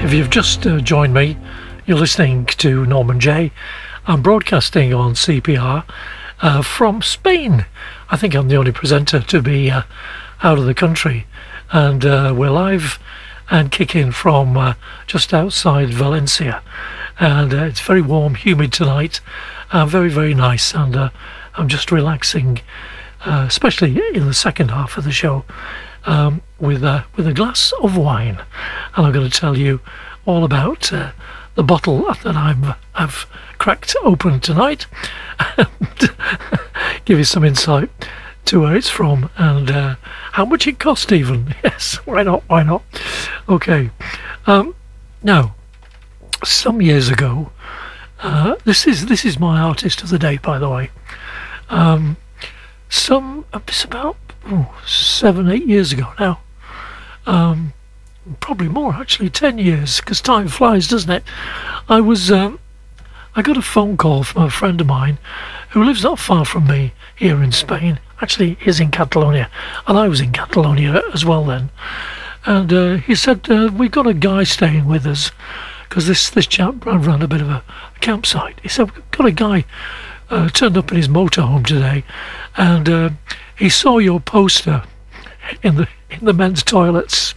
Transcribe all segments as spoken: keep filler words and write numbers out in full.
If you've just uh, joined me, you're listening to Norman Jay. I'm broadcasting on C P R uh, from Spain. I think I'm the only presenter to be uh, out of the country, and uh, we're live and kicking from uh, just outside Valencia, and uh, it's very warm, humid tonight, uh, very very nice, and uh, I'm just relaxing, uh, especially in the second half of the show, um, with a with a glass of wine, and I'm going to tell you all about uh, the bottle that I'm I've cracked open tonight, and give you some insight to where it's from and uh, how much it cost even. Yes, why not? Why not? Okay. Um, now, some years ago, uh, this is this is my artist of the day, by the way. Um, some it's about oh, seven, eight years ago now. Um, probably more actually, ten years, because time flies, doesn't it? I was um, I got a phone call from a friend of mine who lives not far from me here in Spain. Actually, he's in Catalonia, and I was in Catalonia as well then. And uh, he said, uh, we've got a guy staying with us, because this, this chap ran, ran a bit of a, a campsite. He said, we've got a guy uh, turned up in his motorhome today, and uh, he saw your poster in the in the men's toilets.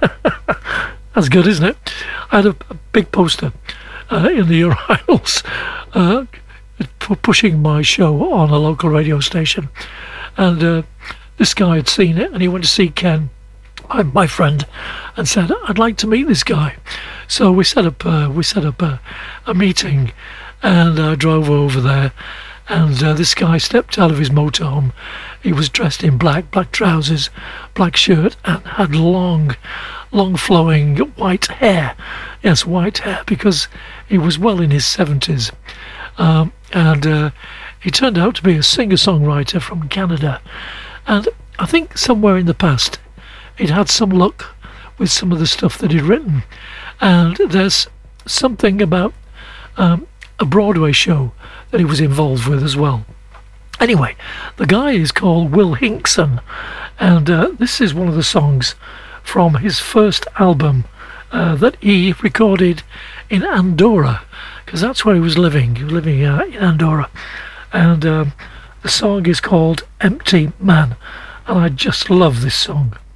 That's good, isn't it? I had a, a big poster uh, in the urinals uh, p- pushing my show on a local radio station, and uh, this guy had seen it, and he went to see Ken, my, my friend, and said, I'd like to meet this guy. So we set up uh, we set up a, a meeting, and I uh, drove over there, and uh, this guy stepped out of his motorhome. He was dressed in black, black trousers, black shirt, and had long, long flowing white hair. Yes, white hair, because he was well in his seventies. Um, and uh, he turned out to be a singer-songwriter from Canada. And I think somewhere in the past, he'd had some luck with some of the stuff that he'd written. And there's something about um, a Broadway show that he was involved with as well. Anyway, the guy is called Will Hinkson, and uh, this is one of the songs from his first album uh, that he recorded in Andorra, because that's where he was living. He was living uh, in Andorra, and um, the song is called Empty Man, and I just love this song.